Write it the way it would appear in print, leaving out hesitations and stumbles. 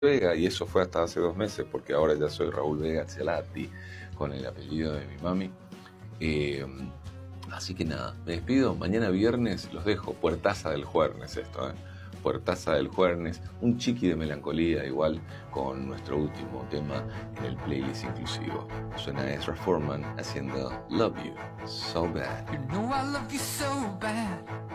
Vega, y eso fue hasta hace 2 meses, porque ahora ya soy Raúl Vega Celati, con el apellido de mi mami. Eh, Así que nada, me despido. Mañana viernes los dejo. Puertaza del Juernes esto, ¿eh? Puertaza del Juernes. Un chiqui de melancolía igual con nuestro último tema en el playlist inclusivo. Suena Ezra Foreman haciendo Love You So Bad. You know I love you so bad.